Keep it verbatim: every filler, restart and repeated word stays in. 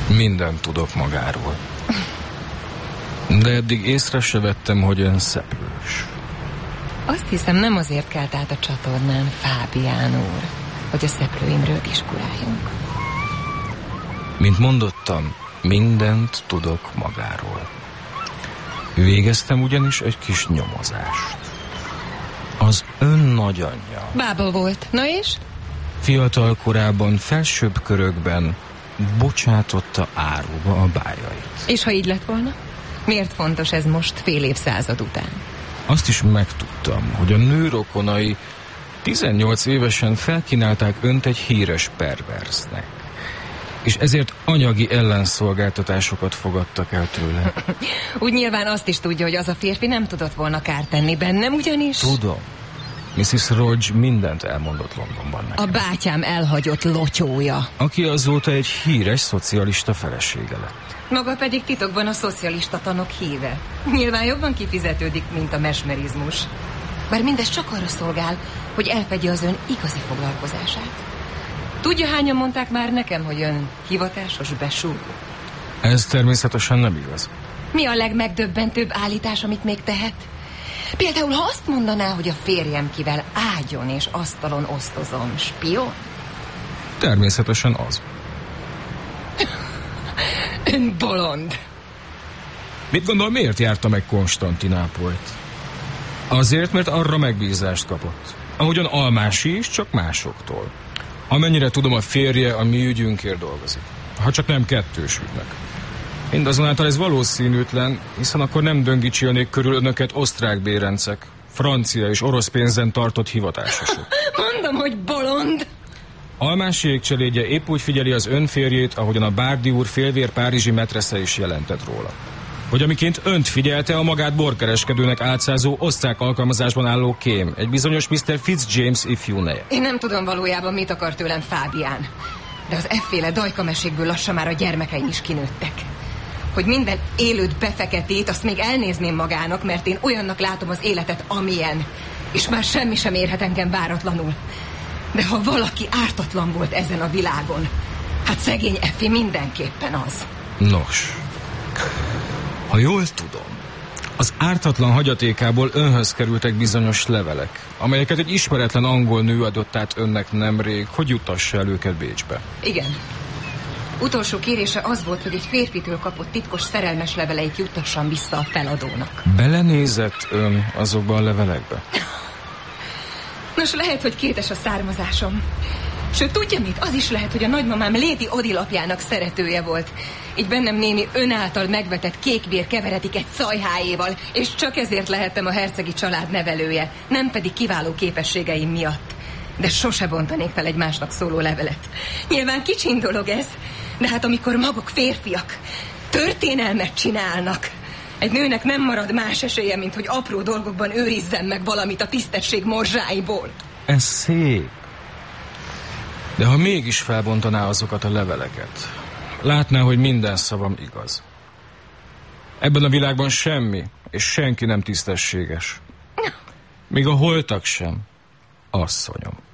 Mindent tudok magáról. De eddig észre se vettem, hogy ön szeplős. Azt hiszem, nem azért kelt át a csatornán Fábián úr, hogy a szeplőimről diskuráljunk. Mint mondottam, mindent tudok magáról. Végeztem ugyanis egy kis nyomozást. Az ön nagyanyja. Bába volt. Na és? Fiatal korában felsőbb körökben bocsátotta áruba a bájait. És ha így lett volna? Miért fontos ez most fél évszázad után? Azt is megtudtam, hogy a nő rokonai tizennyolc évesen felkínálták önt egy híres perverznek, és ezért anyagi ellenszolgáltatásokat fogadtak el tőle. Úgy nyilván azt is tudja, hogy az a férfi nem tudott volna kárt tenni bennem, ugyanis... Tudom. missziz Rodge mindent elmondott Londonban nekem. A bátyám elhagyott lotyója. Aki azóta egy híres szocialista felesége lett. Maga pedig titokban a szocialista tanok híve. Nyilván jobban kifizetődik, mint a mesmerizmus. Bár mindez csak arra szolgál, hogy elfedje az ön igazi foglalkozását. Tudja, hányan mondták már nekem, hogy ön hivatásos besúgó? Ez természetesen nem igaz. Mi a legmegdöbbentőbb állítás, amit még tehet? Például, ha azt mondaná, hogy a férjem, kivel ágyon és asztalon osztozom, spion? Természetesen az. Ön bolond. Mit gondol, miért járta meg Konstantinápolyt? Azért, mert arra megbízást kapott. Ahogyan Almási is, csak másoktól. Amennyire tudom, a férje a mi ügyünkért dolgozik. Ha csak nem kettős ügynek. Mindazonáltal ez valószínűtlen, hiszen akkor nem döngítsélnék körül önöket osztrák bérencek, francia és orosz pénzen tartott hivatásosok. Mondom, hogy bolond. Almásiék cselédje épp úgy figyeli az ön férjét, ahogyan a Bárdi úr félvér párizsi metresze is jelentett róla. Hogy amiként önt figyelte a magát borkereskedőnek álcázó osztrák alkalmazásban álló kém, egy bizonyos miszter Fitzjames ifjú neje. Én nem tudom valójában, mit akar tőlem Fábián. De az efféle dajkamesékből lassan már a gyermekeim is kinőttek. Hogy minden élőt befeketít, azt még elnézném magának, mert én olyannak látom az életet, amilyen. És már semmi sem érhet engem váratlanul. De ha valaki ártatlan volt ezen a világon, hát szegény Effi mindenképpen az. Nos, ha jól tudom, az ártatlan hagyatékából önhöz kerültek bizonyos levelek, amelyeket egy ismeretlen angol nő adott át önnek nemrég, hogy jutassa el őket Bécsbe. Igen. Utolsó kérése az volt, hogy egy férfitől kapott titkos szerelmes leveleit juttassam vissza a feladónak. Belenézett ön azokba a levelekbe? Nos, lehet, hogy kétes a származásom. Sőt, tudja mit? Az is lehet, hogy a nagymamám Lady Odilapjának szeretője volt. Így bennem némi ön által megvetett kékbér keveredik egy szajhájéval, és csak ezért lehettem a hercegi család nevelője, nem pedig kiváló képességeim miatt. De sose bontanék fel egy másnak szóló levelet. Nyilván kicsin dolog ez, de hát amikor maguk férfiak történelmet csinálnak, egy nőnek nem marad más esélye, mint hogy apró dolgokban őrizzen meg valamit a tisztesség morzsáiból. Ez szép. De ha mégis felbontaná azokat a leveleket, látná, hogy minden szavam igaz. Ebben a világban semmi és senki nem tisztességes. Még a holtak sem, asszonyom.